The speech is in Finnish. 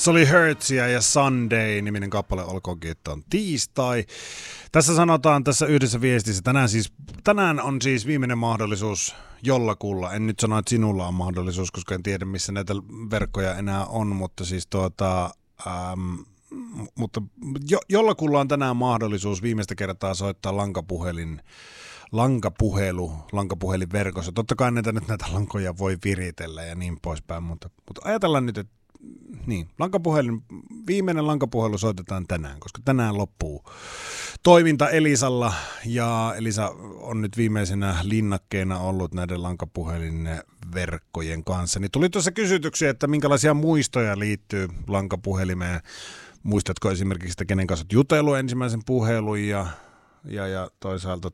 Se oli Hertzia ja Sunday-niminen kappale, olkoonkin, että on tiistai. Tässä sanotaan tässä yhdessä viestissä, tänään on siis viimeinen mahdollisuus jollakulla. En nyt sano, että sinulla on mahdollisuus, koska en tiedä, missä näitä verkkoja enää on, mutta siis jollakulla on tänään mahdollisuus viimeistä kertaa soittaa lankapuhelinverkossa. Totta kai näitä lankoja voi viritellä ja niin poispäin, mutta ajatellaan nyt, että niin, viimeinen lankapuhelu soitetaan tänään, koska tänään loppuu toiminta Elisalla ja Elisa on nyt viimeisenä linnakkeena ollut näiden lankapuhelinverkkojen kanssa. Niin tuli tuossa kysytyksiä, että minkälaisia muistoja liittyy lankapuhelimeen. Muistatko esimerkiksi, että kenen kanssa olet jutellut ensimmäisen puhelun ja toisaalta